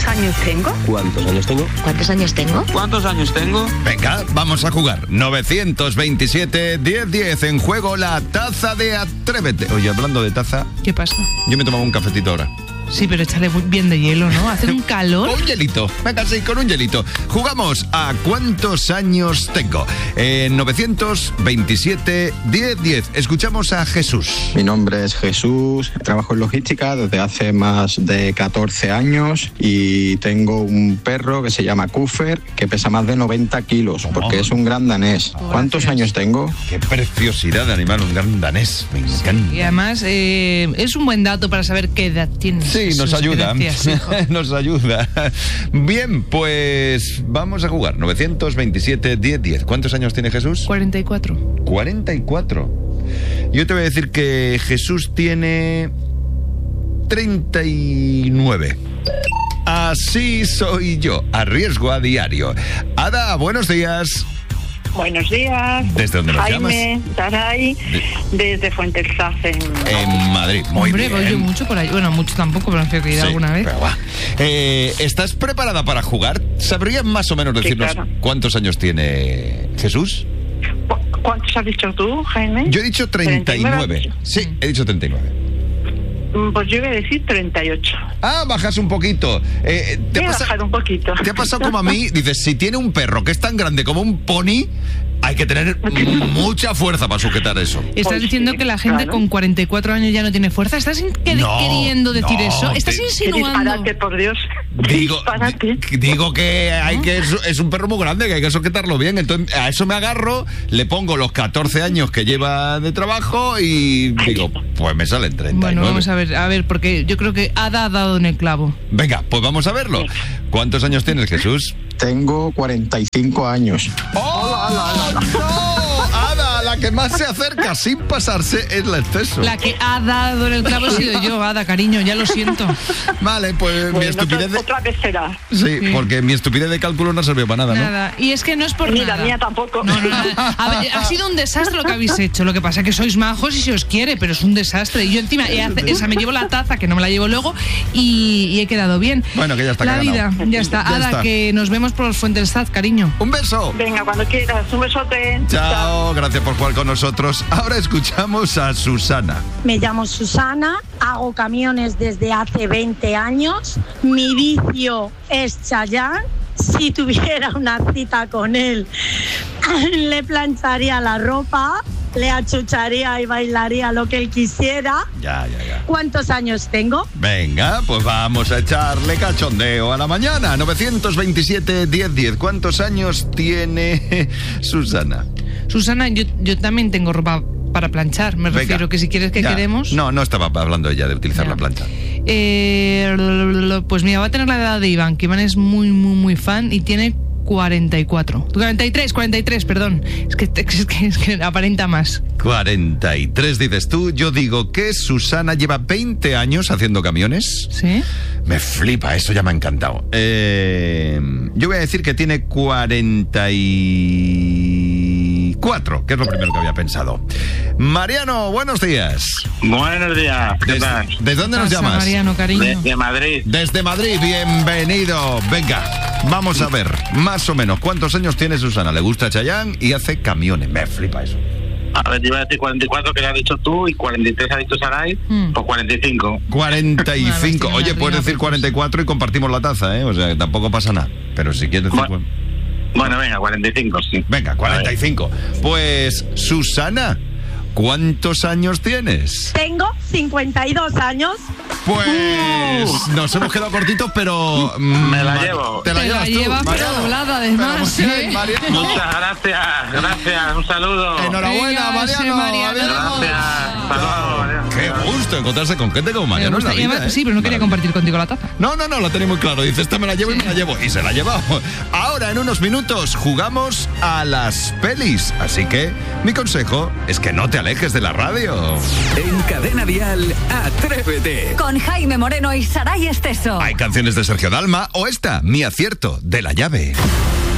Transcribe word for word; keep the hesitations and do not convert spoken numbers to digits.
¿Cuántos años tengo? ¿Cuántos años tengo? ¿Cuántos años tengo? ¿Cuántos años tengo? Venga, vamos a jugar. novecientos veintisiete, diez diez. En juego la taza de Atrévete. Oye, hablando de taza, ¿Qué pasa? yo me tomaba un cafetito ahora. Sí, pero échale bien de hielo, ¿no? Hace un calor. Con un hielito. Venga, sí, con un hielito. Jugamos a ¿cuántos años tengo? En novecientos veintisiete, diez diez. Escuchamos a Jesús. Mi nombre es Jesús, trabajo en logística desde hace más de catorce años y tengo un perro que se llama Cooper que pesa más de noventa kilos porque es un gran danés. ¿Cuántos años tengo? Qué preciosidad de animal, un gran danés. Me encanta. Y además eh, es un buen dato para saber qué edad tienes. Sí, nos Jesús, ayuda. gracias, hijo. Nos ayuda. Bien, pues vamos a jugar. novecientos veintisiete, diez diez. ¿Cuántos años tiene Jesús? cuarenta y cuatro. cuarenta y cuatro. Yo te voy a decir que Jesús tiene treinta y nueve. Así soy yo, a riesgo a diario. Ada, buenos días. Buenos días. ¿Desde dónde nos Jaime, Saray, desde Fuentesaz en... En Madrid, muy Hombre, bien. voy yo mucho por ahí. Bueno, mucho tampoco, pero no sé que ir Sí, alguna vez. pero va. Eh, ¿Estás preparada para jugar? ¿Sabrías más o menos Sí, decirnos claro. cuántos años tiene Jesús? ¿Cu- ¿Cuántos has dicho tú, Jaime? Yo he dicho treinta y nueve. Sí, he dicho treinta y nueve. Mm, Pues yo voy a decir treinta y ocho. Ah, bajas un poquito. Eh, ¿te, Voy a pasa- bajar un poquito. ¿Te ha pasado como a mí? Dices, si tiene un perro que es tan grande como un pony, hay que tener mucha fuerza para sujetar eso. ¿Estás Pues diciendo sí, que la gente claro. con cuarenta y cuatro años ya no tiene fuerza? ¿Estás in- que- No, queriendo decir no, eso? ¿Estás te- Qué insinuando? disparate, por Dios. Qué Digo, disparate. di- digo que hay que es, es un perro muy grande, que hay que sujetarlo bien. Entonces a eso me agarro, le pongo los catorce años que lleva de trabajo y digo, pues me salen treinta y nueve. Bueno, vamos a ver, a ver, porque yo creo que Ada ha dado en el clavo. Venga, pues vamos a verlo. ¿Cuántos años tienes, Jesús? Tengo cuarenta y cinco años. ¡Oh! ¡No! Ada, la que más se acerca sin pasarse es el exceso. La que ha dado en el clavo he sido yo, Ada, cariño, ya lo siento. Vale, pues mi Bueno, estupidez de... otra vez será. Sí, porque mi estupidez de cálculo no sirvió para nada, ¿no? Nada, y es que no es por Ni la nada. mía tampoco. No, no, nada. A ver, ha sido un desastre lo que habéis hecho. Lo que pasa es que sois majos y se os quiere, pero es un desastre. Y yo encima, he hace- esa, me llevo la taza, que no me la llevo luego, y, y he quedado bien. Bueno, que ya está La ganado. vida, ya está. Ya Ada, está. que nos vemos por Fuentesaz, cariño. ¡Un beso! Venga, cuando quieras. Un besote. Chao, gracias por jugar con nosotros. Ahora escuchamos a Susana. Me llamo Susana, hago camiones desde hace veinte años. Mi vicio es Chayanne. Si tuviera una cita con él, le plancharía la ropa, le achucharía y bailaría lo que él quisiera. Ya, ya, ya. ¿Cuántos años tengo? Venga, pues vamos a echarle cachondeo a la mañana. novecientos veintisiete, diez diez. ¿Cuántos años tiene Susana? Susana, yo, yo también tengo ropa para planchar. Me Venga. refiero que si quieres que Ya. queremos... No, no estaba hablando ella de utilizar Ya. la plancha. Eh, pues mira, va a tener la edad de Iván, que Iván es muy, muy, muy fan y tiene cuarenta y cuatro. cuarenta y tres, cuarenta y tres, perdón. Es que, es que, es que aparenta más. cuarenta y tres dices tú. Yo digo que Susana lleva veinte años haciendo camiones. ¿Sí? Me flipa, eso ya me ha encantado. Eh, yo voy a decir que tiene cuarenta y cuatro, que es lo primero que había pensado. Mariano, buenos días. Buenos días. ¿Qué tal? ¿Desde, ¿desde dónde nos Pasa, llamas? Mariano, cariño. De, de Madrid. Desde Madrid, bienvenido. Venga, vamos a ver, más o menos, ¿cuántos años tiene Susana? Le gusta Chayanne y hace camiones. Me flipa eso. A ver, te iba a decir cuarenta y cuatro que le has dicho tú y cuarenta y tres ha dicho Saray, Mm. pues cuarenta y cinco. cuarenta y cinco. Bueno, Oye, estoy puedes arriba, decir pues. cuarenta y cuatro y compartimos la taza, ¿eh? O sea, que tampoco pasa nada. Pero si quieres decir... Bueno. Bueno, venga, cuarenta y cinco, sí. Venga, cuarenta y cinco. Pues, Susana, ¿cuántos años tienes? Tengo cincuenta y dos años. Pues nos hemos quedado cortitos, pero... mm, Me la Ma- llevo. Te la Te la llevas tú, llevas, pero Mariano. doblada, además, Pero, ¿eh? Mariano. Muchas gracias, gracias, un saludo. Enhorabuena, Venga, Mariano. ese Mariano. Adiós. Gracias, hasta luego, Mariano. Qué gusto encontrarse con gente como Me Mariano en gusta. la Y vida, además- ¿eh? sí, pero no quería Maravilla. compartir contigo la taza. No, no, no, lo tenía muy claro. Dice, esta me la llevo y me la llevo. Y se la ha llevado. Ahora, en unos minutos, jugamos a las pelis. Así que, mi consejo es que no te alejes de la radio. En Cadena Dial, Atrévete. Con Jaime Moreno y Saray Esteso. Hay canciones de Sergio Dalma o esta, Mi acierto, de La Llave.